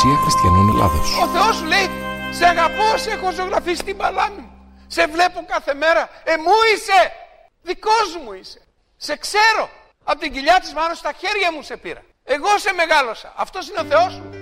Εκκλησία Χριστιανών Ελλάδος. Ο Θεός σου λέει, σε αγαπώ, σε έχω ζωγραφίσει στην παλάμη μου. Σε βλέπω κάθε μέρα. Μου είσαι. Δικός μου είσαι. Σε ξέρω. Από την κοιλιά της μάνος στα χέρια μου σε πήρα. Εγώ σε μεγάλωσα. Αυτός είναι ο Θεός σου.